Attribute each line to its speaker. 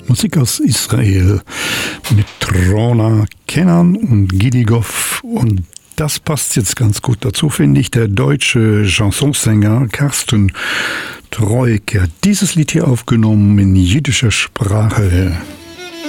Speaker 1: Musik aus Israel mit Rona Kenan und Gidi Goff. Und das passt jetzt ganz gut dazu, finde ich. Der deutsche Chansonsänger Carsten Troike hat dieses Lied hier aufgenommen in jiddischer Sprache.